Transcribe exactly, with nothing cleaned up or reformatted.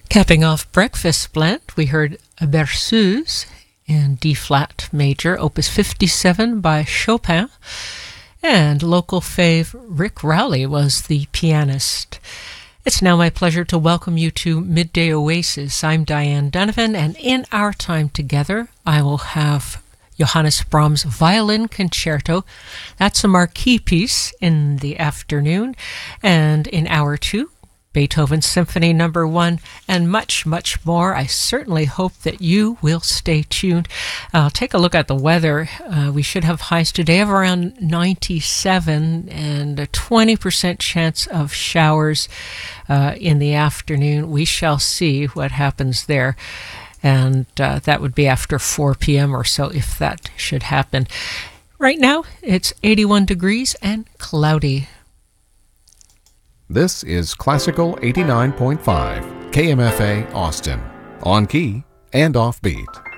Capping off Breakfast Blend, we heard Berceuse in D-flat major, opus fifty-seven by Chopin, and local fave Rick Rowley was the pianist. It's now my pleasure to welcome you to Midday Oasis. I'm Diane Donovan, and in our time together, I will have Johannes Brahms' Violin Concerto. That's a marquee piece in the afternoon, and in hour two, Beethoven Symphony Number One, and much, much more. I certainly hope that you will stay tuned. I'll uh, take a look at the weather. Uh, we should have highs today of around ninety-seven and a twenty percent chance of showers uh, in the afternoon. We shall see what happens there. And uh, that would be after four p.m. or so if that should happen. Right now, it's eighty-one degrees and cloudy. This is Classical eighty-nine point five, K M F A Austin, on key and offbeat.